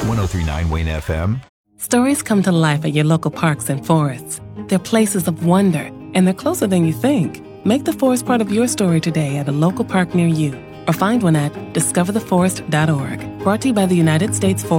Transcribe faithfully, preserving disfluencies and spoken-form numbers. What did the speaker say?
ten thirty-nine Wayne F M. Stories come to life at your local parks and forests. They're places of wonder, and they're closer than you think. Make the forest part of your story today at a local park near you, or find one at discover the forest dot org. Brought to you by the United States Forest